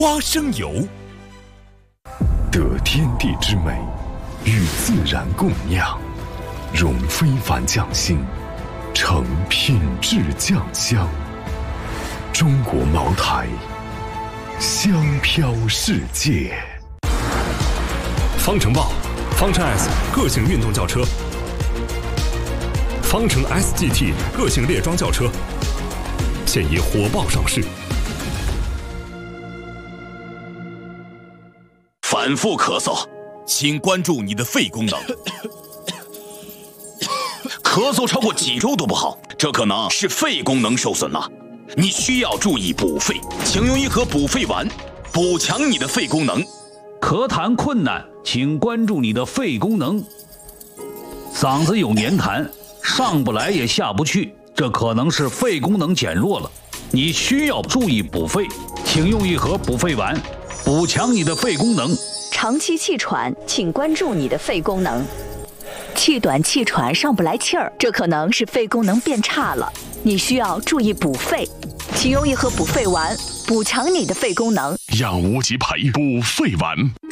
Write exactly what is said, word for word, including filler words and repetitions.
花生油， 得天地之美，与自然共酿，融非凡匠心，成品质酱香。中国茅台，香飘世界。 方程豹，方程 S 个性运动轿车，方程 S G T 个性猎装轿车，现已火爆上市。 反复咳嗽，请关注你的肺功能。咳嗽超过几周都不好，这可能是肺功能受损了。你需要注意补肺，请用一盒补肺丸，补强你的肺功能。 咳痰困难，请关注你的肺功能。嗓子有黏痰，上不来也下不去，这可能是肺功能减弱了。你需要注意补肺，请用一盒补肺丸，补强你的肺功能。 长期气喘，请关注你的肺功能。气短气喘，上不来气儿，这可能是肺功能变差了。你需要注意补肺，请用一盒补肺丸，补强你的肺功能。 让无极牌补肺丸。